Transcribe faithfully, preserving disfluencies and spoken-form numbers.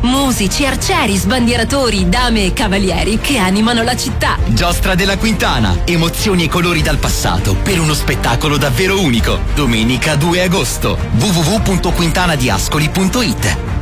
Musici, arcieri, sbandieratori, dame e cavalieri che animano la città. Giostra della Quintana, emozioni e colori dal passato per uno spettacolo davvero unico. Domenica due agosto. w w w punto quintanadiascoli punto it.